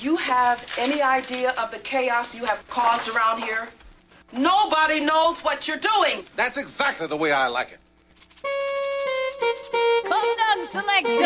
you have any idea of the chaos you have caused around here? Nobody knows what you're doing. That's exactly the way I like it. Come down, select.